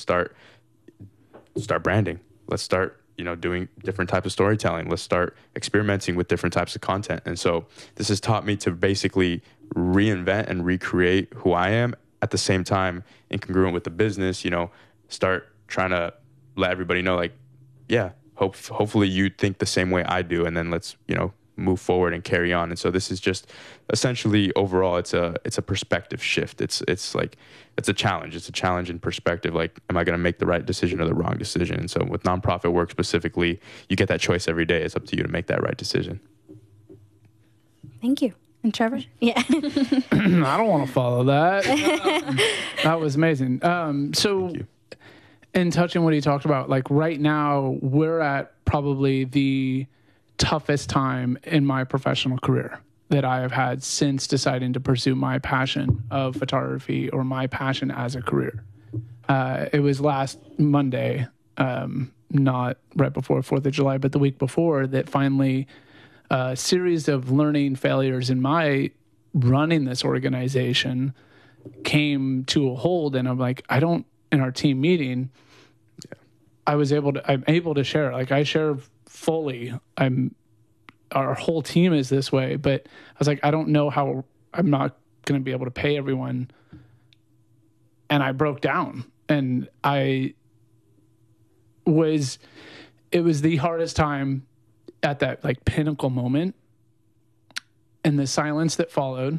start branding. Let's start, doing different types of storytelling. Let's start experimenting with different types of content. And so this has taught me to basically reinvent and recreate who I am, at the same time, incongruent with the business, start trying to let everybody know, like, yeah, hopefully you think the same way I do. And then let's, move forward and carry on. And so this is just essentially, overall, it's a perspective shift. It's a challenge. It's a challenge in perspective. Like, am I going to make the right decision or the wrong decision? And so with nonprofit work specifically, you get that choice every day. It's up to you to make that right decision. Thank you. And Trevor? Yeah. I don't want to follow that. That was amazing. So in touching what he talked about, like right now, we're at probably the toughest time in my professional career that I have had since deciding to pursue my passion of photography, or my passion as a career. It was last Monday, not right before 4th of July, but the week before, that finally a series of learning failures in my running this organization came to a hold. And I'm like, in our team meeting, I'm able to share, like, I share fully. Our whole team is this way, but I was like, I don't know how I'm not going to be able to pay everyone. And I broke down, and it was the hardest time at that, like, pinnacle moment. And the silence that followed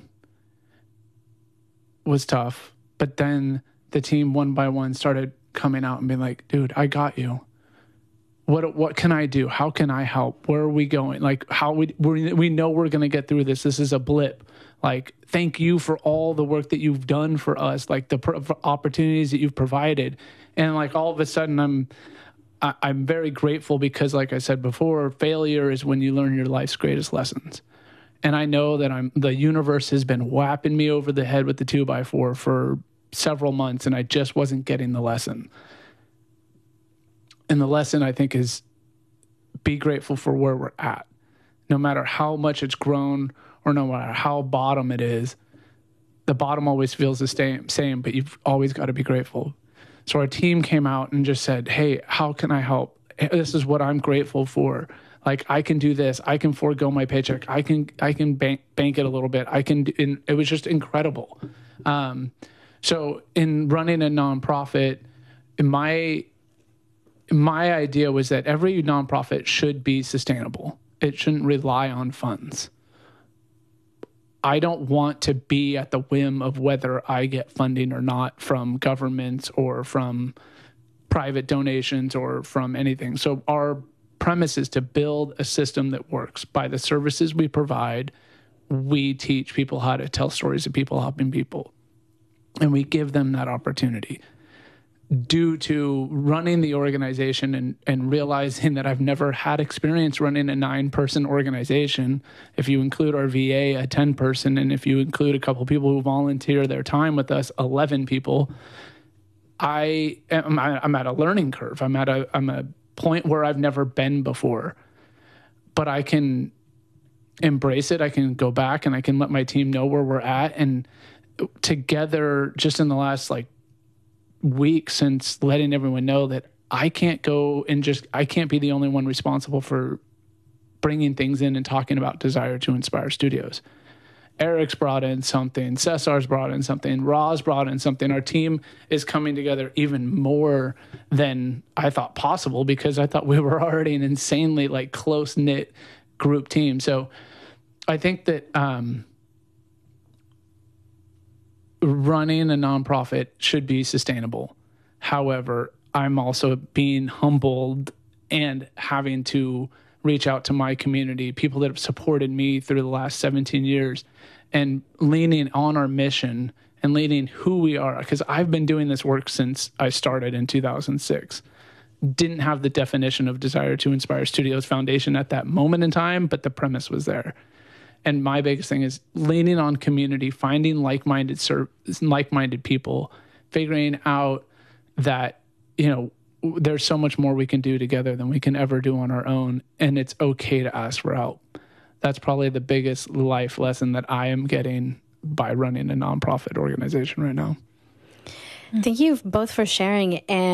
was tough. But then the team, one by one, started coming out and being like, dude, I got you. What can I do? How can I help? Where are we going? Like, we know we're going to get through this. This is a blip. Like, thank you for all the work that you've done for us, like the opportunities that you've provided. And like, all of a sudden I'm very grateful, because like I said before, failure is when you learn your life's greatest lessons. And I know that the universe has been whapping me over the head with the 2x4 for several months, and I just wasn't getting the lesson. And the lesson, I think, is be grateful for where we're at. No matter how much it's grown, or no matter how bottom it is, the bottom always feels the same, but you've always got to be grateful. So our team came out and just said, hey, how can I help? This is what I'm grateful for. Like, I can do this. I can forego my paycheck. I can bank it a little bit. It was just incredible. So in running a nonprofit, my idea was that every nonprofit should be sustainable. It shouldn't rely on funds. I don't want to be at the whim of whether I get funding or not from governments or from private donations or from anything. So our premise is to build a system that works. By the services we provide, we teach people how to tell stories of people helping people. And we give them that opportunity. Due to running the organization and realizing that I've never had experience running a 9-person organization, if you include our VA, a 10-person, and if you include a couple people who volunteer their time with us, 11 people, I'm at a learning curve. I'm at a point where I've never been before, but I can embrace it. I can go back and I can let my team know where we're at. And together, just in the last week, since letting everyone know that I can't go and I can't be the only one responsible for bringing things in and talking about Desire to Inspire Studios. Eric's brought in something, Cesar's brought in something, Roz brought in something. Our team is coming together even more than I thought possible, because I thought we were already an insanely close-knit group team. So I think that running a nonprofit should be sustainable. However, I'm also being humbled and having to reach out to my community, people that have supported me through the last 17 years, and leaning on our mission and leaning who we are. Because I've been doing this work since I started in 2006. Didn't have the definition of Desire to Inspire Studios Foundation at that moment in time, but the premise was there. And my biggest thing is leaning on community, finding like-minded people, figuring out that, there's so much more we can do together than we can ever do on our own. And it's okay to ask for help. That's probably the biggest life lesson that I am getting by running a nonprofit organization right now. Thank you both for sharing. And